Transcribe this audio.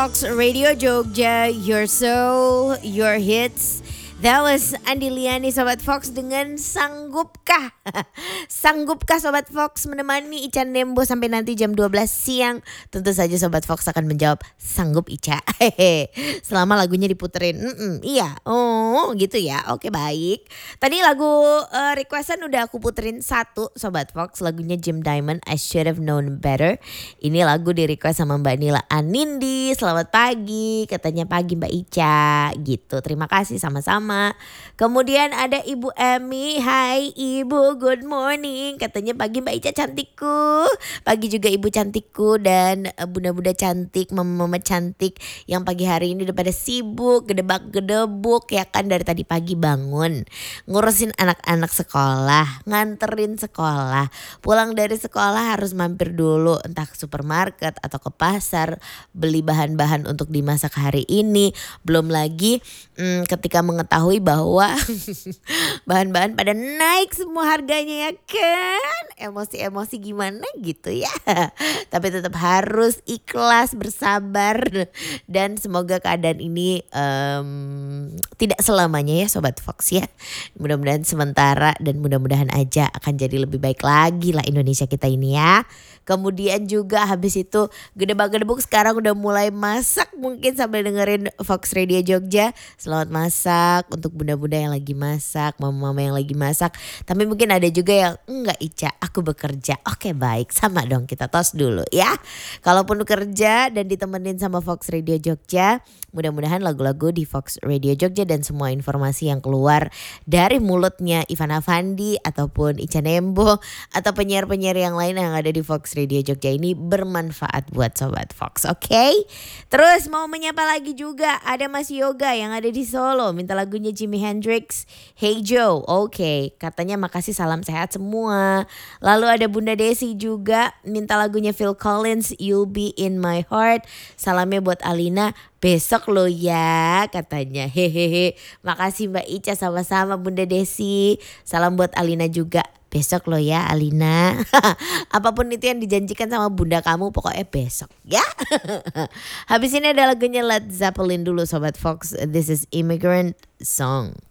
Fox Radio Jogja, your soul, your hits. That was Andi Liani Sobat Fox dengan Sanggupkah. Sanggupkah Sobat Fox menemani Ica Nembo sampai nanti jam 12 siang. Tentu saja Sobat Fox akan menjawab sanggup Ica. Selama lagunya diputerin. Iya, oh gitu ya. Oke baik. Tadi lagu requestan udah aku puterin satu Sobat Fox. Lagunya Jim Diamond, I Should Have Known Better. Ini lagu di request sama Mbak Nila Anindi. Selamat pagi, katanya pagi Mbak Ica gitu. Terima kasih sama-sama. Kemudian ada Ibu Emi, hai Ibu, good morning. Katanya pagi Mbak Ica cantikku. Pagi juga Ibu cantikku dan bunda-bunda cantik, mama-mama cantik yang pagi hari ini udah pada sibuk, gedebak-gedebuk ya kan, dari tadi pagi bangun. Ngurusin anak-anak sekolah, nganterin sekolah. Pulang dari sekolah harus mampir dulu entah ke supermarket atau ke pasar beli bahan-bahan untuk dimasak hari ini. Belum lagi ketika mengetahui bahwa bahan-bahan pada naik semua harganya ya kan. Emosi-emosi gimana gitu ya. Tapi tetap harus ikhlas, bersabar. Dan semoga keadaan ini tidak selamanya ya Sobat Fox ya. Mudah-mudahan sementara dan mudah-mudahan aja akan jadi lebih baik lagi lah Indonesia kita ini ya. Kemudian juga habis itu gedebak-gedebuk sekarang udah mulai masak, mungkin sambil dengerin Fox Radio Jogja. Selamat masak untuk bunda-bunda yang lagi masak, mama-mama yang lagi masak. Tapi mungkin ada juga yang enggak Ica, aku bekerja. Oke baik, sama dong kita tos dulu ya. Kalaupun kerja dan ditemenin sama Fox Radio Jogja, mudah-mudahan lagu-lagu di Fox Radio Jogja dan semua informasi yang keluar dari mulutnya Ivan Afandi ataupun Ica Nembo atau penyiar-penyiar yang lain yang ada di Fox Radio Jogja ini bermanfaat buat Sobat Fox, oke? Terus mau menyapa lagi juga ada Mas Yoga yang ada di Solo, minta lagunya Jimi Hendrix, Hey Joe, oke? Katanya makasih, salam sehat semua. Lalu ada Bunda Desi juga minta lagunya Phil Collins, You'll Be In My Heart. Salamnya buat Alina, besok lo ya katanya. Hehehe. Makasih Mbak Ica, sama-sama Bunda Desi. Salam buat Alina juga. Besok lo ya Alina. Apapun itu yang dijanjikan sama bunda kamu pokoknya besok ya. Habis ini ada lagunya Led Zeppelin dulu Sobat Fox. This is Immigrant Song.